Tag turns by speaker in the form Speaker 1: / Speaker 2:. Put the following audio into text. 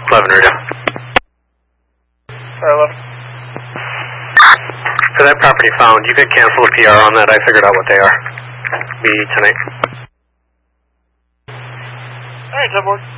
Speaker 1: 11 radio.
Speaker 2: 11.
Speaker 1: For that property found, you could cancel the PR on that. I figured out what they are. Me tonight.
Speaker 2: Alright, 10-4.